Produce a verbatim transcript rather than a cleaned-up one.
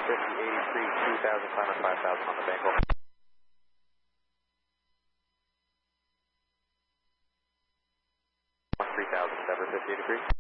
fifty, eighty-three, two thousand, climber five thousand on the vehicle. three thousand, Denver fifty, eighty-three.